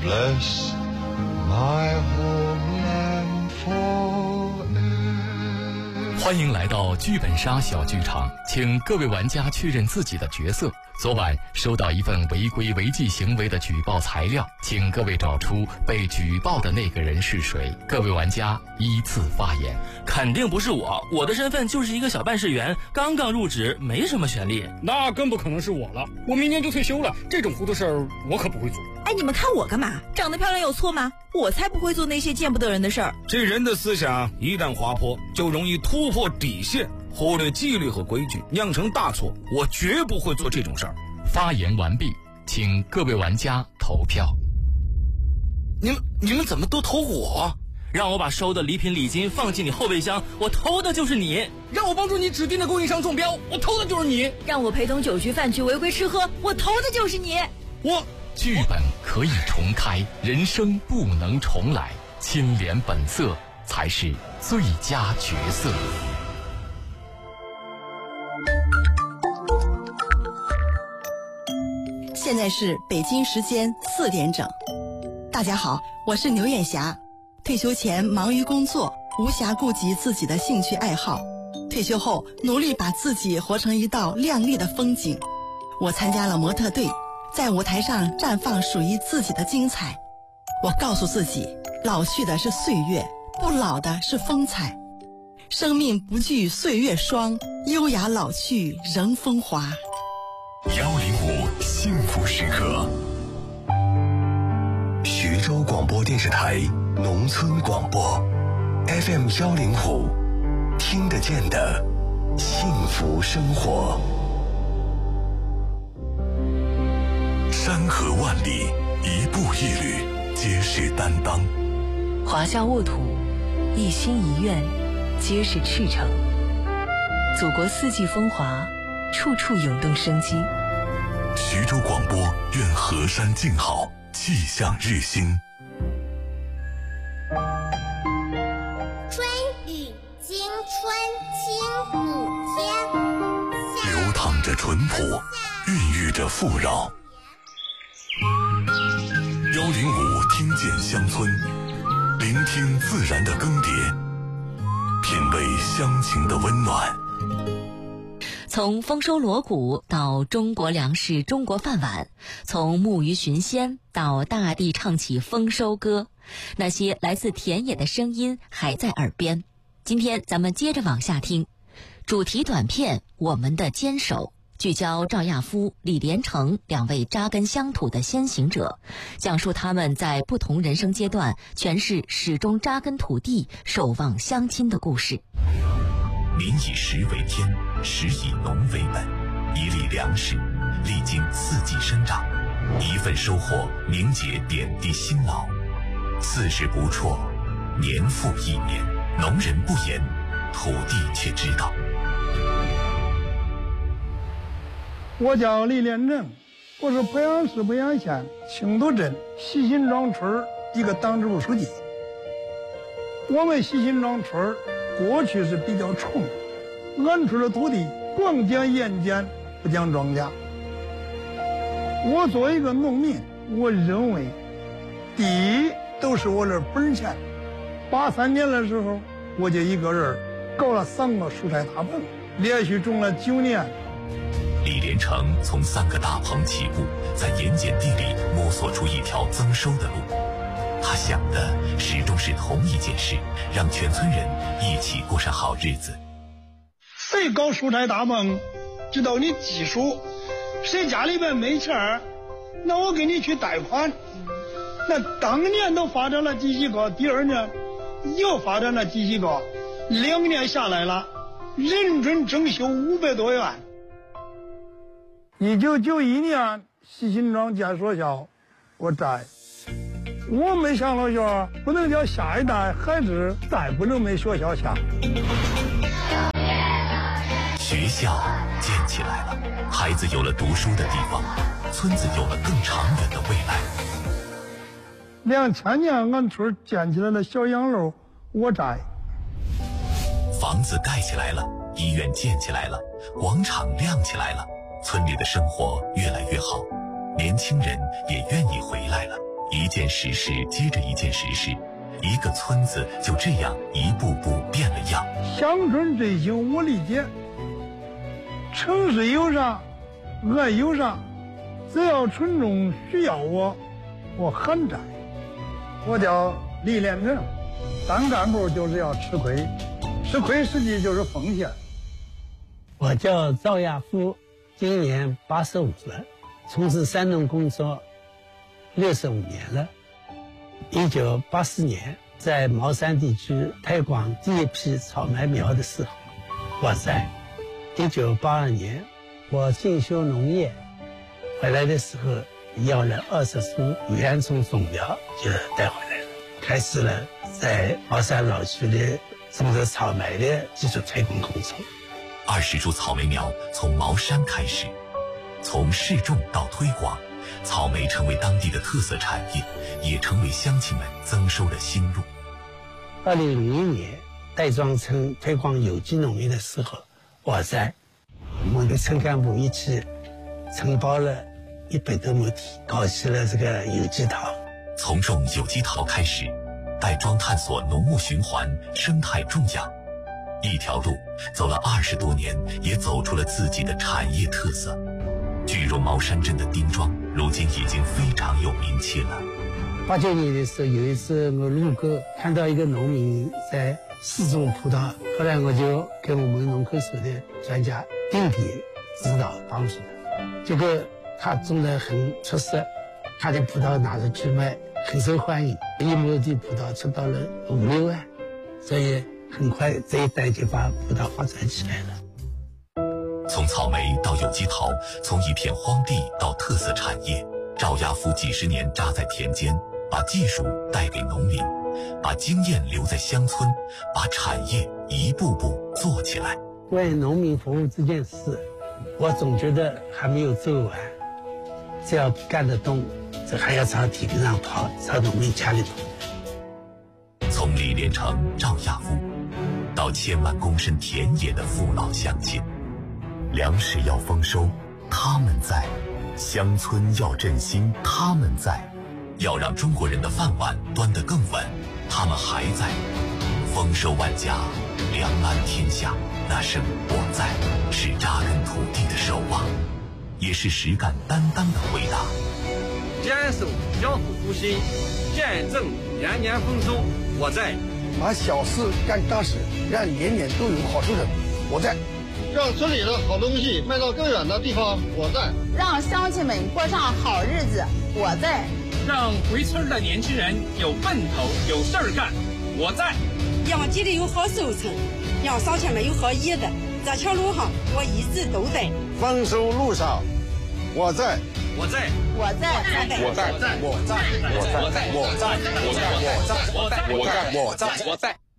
bless my homeland forever。 欢迎来到剧本杀小剧场，请各位玩家确认自己的角色。昨晚收到一份违规违纪行为的举报材料，请各位找出被举报的那个人是谁。各位玩家依次发言。 肯定不是我的身份就是一个小办事员，刚刚入职，没什么权利。 那更不可能是我了，我明年就退休了，这种糊涂事儿我可不会做。 哎，你们看我干嘛？长得漂亮有错吗？我才不会做那些见不得人的事儿。 这人的思想一旦滑坡，就容易突破底线，忽略纪律和规矩，酿成大错。我绝不会做这种事儿。 发言完毕，请各位玩家投票。 你们怎么都投我？让我把收的礼品礼金放进你后备箱，我投的就是你； 让我帮助你指定的供应商中标，我投的就是你； 让我陪同酒局饭局违规吃喝，我投的就是你。 剧本可以重开，人生不能重来，清廉本色才是最佳角色。 现在是北京时间4点整。大家好，我是牛艳霞。退休前忙于工作，无暇顾及自己的兴趣爱好。退休后努力把自己活成一道亮丽的风景。我参加了模特队，在舞台上绽放属于自己的精彩。我告诉自己，老去的是岁月，不老的是风采。生命不惧岁月霜，优雅老去仍风华。 105幸福时刻，徐州广播电视台农村广播 FM 105，听得见的幸福生活。山河万里，一步一履，皆是担当。 华夏沃土，一心一愿，皆是赤诚。祖国四季风华，处处涌动生机。 徐州广播愿河山静好，气象日新。 春雨惊春清谷天， 流淌着淳朴，孕育着富饶。105听见乡村，聆听自然的更迭，品味乡情的温暖。 从丰收锣鼓到中国粮食中国饭碗，从木鱼寻鲜到大地唱起丰收歌，那些来自田野的声音还在耳边。今天咱们接着往下听，主题短片《我们的坚守》，聚焦赵亚夫、李连成两位扎根乡土的先行者，讲述他们在不同人生阶段诠释始终扎根土地、守望乡亲的故事。 民以食为天，食以农为本，一粒粮食历经4季生长，一份收获凝结点滴辛劳，4日不辍，年复一年，农人不言，土地却知道。 我叫李连成，我是濮阳市濮阳县青渡镇西辛庄村一个党支部书记。我们西辛庄村过去是比较穷，俺村的土地光讲盐碱，不讲庄稼。我作为一个农民，我认为地都是我的本钱。83年的时候，我就一个人搞了3个蔬菜大棚，连续种了9年。 李连成从3个大棚起步，在盐碱地里摸索出一条增收的路。他想的始终是同一件事，让全村人一起过上好日子。 谁搞蔬菜大棚，知道你技术，谁家里边没钱，那我给你去贷款。那当年都发展了几十个，第2年又发展了几十个，2年下来了，人均征收500多元。1991年西辛庄建学校，我在。我没上了学，不能叫下一代孩子再不能没学校下。 学校建起来了，孩子有了读书的地方，村子有了更长远的未来。 2000年俺村建起来的小洋楼，我在。 房子盖起来了，医院建起来了，广场亮起来了，村里的生活越来越好，年轻人也愿意回来了。一件实事接着一件实事，一个村子就这样一步步变了样。 乡村振兴我理解，城市有啥，俺有啥，只要群众需要我很在。我叫李连成，当干部就是要吃亏，吃亏实际就是奉献。 我叫赵亚夫，今年85了，从事山农工作65年了。1984年在茅山地区推广第一批草莓苗的时候，我在。1982年我进修农业，回来的时候要了20株原种种苗就带回来了，开始了在茅山老区的种植草莓的技术推广工作。 20株草莓苗从茅山开始，从试种到推广，草莓成为当地的特色产业，也成为乡亲们增收的新路。 2001年戴庄村推广有机农业的时候，我在我们的村干部一起承包了100多亩地，搞起了这个有机桃。 从种有机桃开始，戴庄探索农牧循环、生态种养，一条路走了20多年，也走出了自己的产业特色。聚入茅山镇的丁庄，如今已经非常有名气了。 89年的时候，有一次我路过，看到一个农民在试种葡萄，后来我就跟我们农科所的专家定点指导帮助他，结果他种得很出色，他的葡萄拿出去卖，很受欢迎，1亩地葡萄出到了5、6万，所以很快这一带就把葡萄发展起来了。 从草莓到有机桃，从一片荒地到特色产业，赵亚夫几十年扎在田间，把技术带给农民，把经验留在乡村，把产业一步步做起来。 为农民服务这件事，我总觉得还没有做完，只要干得动，这还要朝体力上跑，朝农民家里跑。 从李连成、赵亚夫到千万公升田野的父老乡亲，粮食要丰收，他们在；乡村要振兴，他们在；要让中国人的饭碗端得更稳，他们还在。丰收万家，良安天下，那是我在，是扎根土地的守望，也是实干担当的回答。 坚守乡土复兴，见证年年丰收，我在； 把小事干大事，让年年都有好处的，我在； 让村里的好东西卖到更远的地方，我在； 让乡亲们过上好日子，我在； 让回村的年轻人有奔头、有事儿干，我在； 让地里有好收成，让乡亲们有好日子，这条路上我一直都在。 丰收路上，我在。 我在， 我在， 我在，我在，我在，我在，我在，我在，我在，我在，我在，我在。